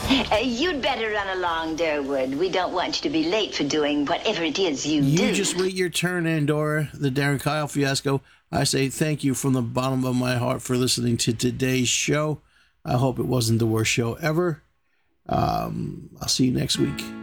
You'd better run along, Durwood. We don't want you to be late for doing whatever it is you do. You just wait your turn, Andorra, the Darren Kyle fiasco. I say thank you from the bottom of my heart for listening to today's show. I hope it wasn't the worst show ever. I'll see you next week.